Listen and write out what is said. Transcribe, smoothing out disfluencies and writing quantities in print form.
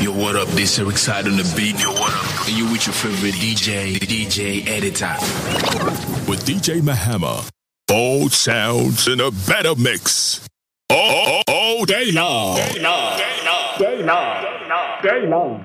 what up? This Eric Side on the beat. Yo, what up? And you with your favorite DJ Editor. With DJ Mahama. Old sounds in a better mix. All day long. Day long.